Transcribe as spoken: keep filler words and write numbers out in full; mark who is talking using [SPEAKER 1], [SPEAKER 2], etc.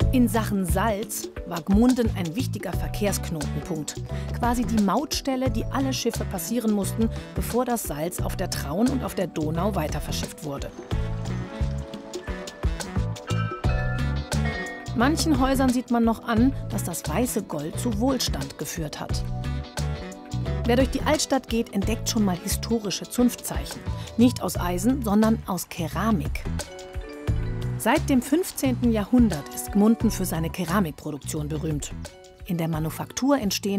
[SPEAKER 1] In Sachen Salz war Gmunden ein wichtiger Verkehrsknotenpunkt. Quasi die Mautstelle, die alle Schiffe passieren mussten, bevor das Salz auf der Traun und auf der Donau weiter verschifft wurde. Manchen Häusern sieht man noch an, dass das weiße Gold zu Wohlstand geführt hat. Wer durch die Altstadt geht, entdeckt schon mal historische Zunftzeichen. Nicht aus Eisen, sondern aus Keramik. Seit dem fünfzehnten Jahrhundert ist Gmunden für seine Keramikproduktion berühmt. In der Manufaktur entstehen